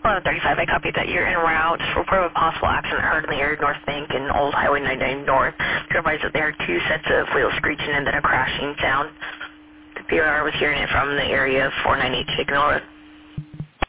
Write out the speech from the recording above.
1135, I copied that you're en route for report of a possible accident heard in the area of North Bank and Old Highway 99 North. To advise that there are two sets of wheels screeching and then a crashing sound. The POR was hearing it from the area of 498 Chicken North.